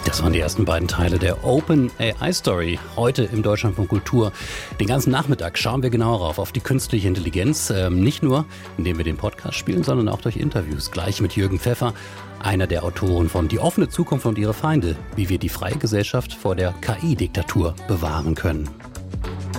Das waren die ersten beiden Teile der Open AI Story. Heute im Deutschlandfunk Kultur. Den ganzen Nachmittag schauen wir genauer auf die künstliche Intelligenz. Nicht nur, indem wir den Podcast spielen, sondern auch durch Interviews. Gleich mit Jürgen Pfeffer, einer der Autoren von Die offene Zukunft und ihre Feinde. Wie wir die freie Gesellschaft vor der KI-Diktatur bewahren können.